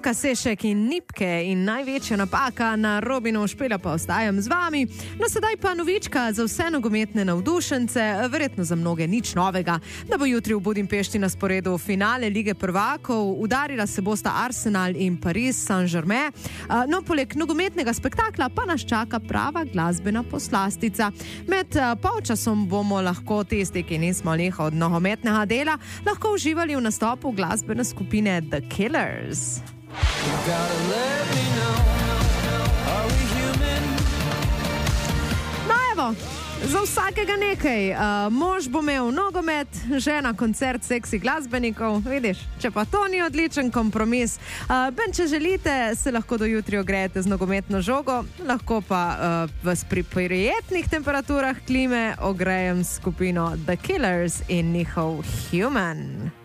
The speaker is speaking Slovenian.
Luka Sešek in Nipke in največja napaka na Robinu Špela pa ostajam z vami. No, sedaj pa novička za vse nogometne navdušence, verjetno za mnoge nič novega, da bo jutri v Budimpešti na sporedu finale Lige prvakov, udarila se bosta Arsenal in Paris Saint-Germain. No, poleg nogometnega spektakla pa nas čaka prava glasbena poslastica. Med polčasom bomo lahko tisti, ki nismo leha od nogometnega dela, lahko uživali v nastopu glasbene skupine The Killers. No evo, za vsakega nekaj. Mož bo imel nogomet, žena koncert seksi glasbenikov, vidiš, če pa to ni odličen kompromis. Če želite, se lahko do jutri ogrejete z nogometno žogo, lahko pa vas pri prijetnih temperaturah klime ogrejem skupino The Killers in njihov Human.